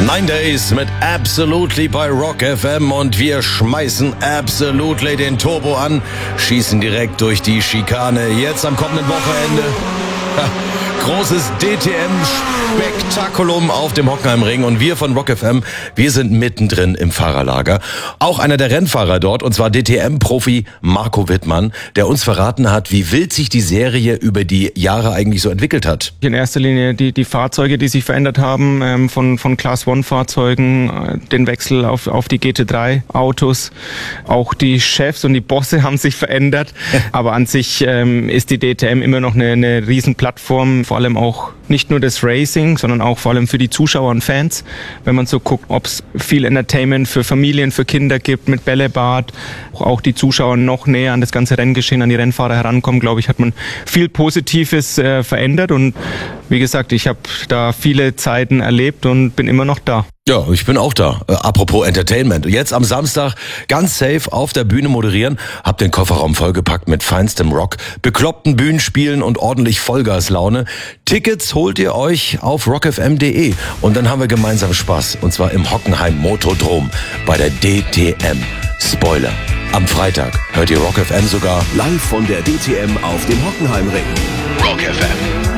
9 Days mit Absolutely bei Rock FM und wir schmeißen Absolutely den Turbo an, schießen direkt durch die Schikane. Jetzt am kommenden Wochenende großes DTM-Spektakulum auf dem Hockenheimring und wir von Rock FM, wir sind mittendrin im Fahrerlager. Auch einer der Rennfahrer dort, und zwar DTM-Profi Marco Wittmann, der uns verraten hat, wie wild sich die Serie über die Jahre eigentlich so entwickelt hat. In erster Linie die Fahrzeuge, die sich verändert haben, von Class-1-Fahrzeugen, den Wechsel auf die GT3-Autos. Auch die Chefs und die Bosse haben sich verändert, aber an sich ist die DTM immer noch eine Riesenplattform, vor allem auch nicht nur das Racing, sondern auch vor allem für die Zuschauer und Fans. Wenn man so guckt, ob es viel Entertainment für Familien, für Kinder gibt mit Bällebad, auch die Zuschauer noch näher an das ganze Renngeschehen, an die Rennfahrer herankommen, glaube ich, hat man viel Positives verändert. Und wie gesagt, ich habe da viele Zeiten erlebt und bin immer noch da. Ja, ich bin auch da. Apropos Entertainment. Jetzt am Samstag ganz safe auf der Bühne moderieren. Hab den Kofferraum vollgepackt mit feinstem Rock, bekloppten Bühnenspielen und ordentlich Vollgaslaune. Tickets holt ihr euch auf rockfm.de und dann haben wir gemeinsam Spaß. Und zwar im Hockenheim Motodrom bei der DTM. Spoiler. Am Freitag hört ihr Rock FM sogar live von der DTM auf dem Hockenheimring. Rock FM.